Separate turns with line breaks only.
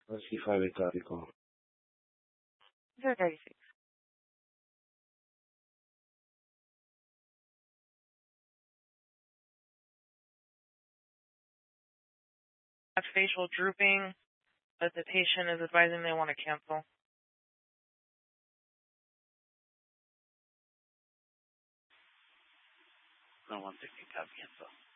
C5 ectático.
036. Facial drooping, but the patient is advising they want to cancel.
No, 160 tab cancel.